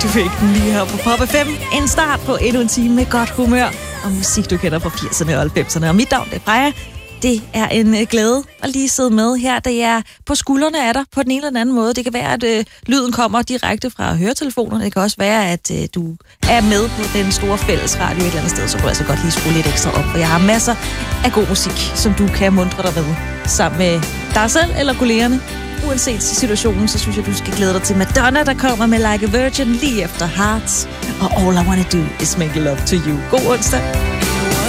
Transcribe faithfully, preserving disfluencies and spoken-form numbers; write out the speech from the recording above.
Du fik den lige her på Pop F M. En start på endnu en time med godt humør og musik, du kender fra firserne og halvfemserne. Og mit navn, det er Freja. Det er en glæde at lige sidde med her. Det er på skuldrene af dig på den ene eller den anden måde. Det kan være, at øh, lyden kommer direkte fra høretelefonerne. Det kan også være, at øh, du er med på den store fællesradio et eller andet sted. Så kan du altså godt lige skrue lidt ekstra op. For jeg har masser af god musik, som du kan muntre dig med. Sammen med dig selv eller kollegerne. Uanset situationen, så synes jeg, du skal glæde dig til Madonna, der kommer med Like a Virgin lige efter Hearts. Og All I Wanna Do Is Make Love to You. God onsdag.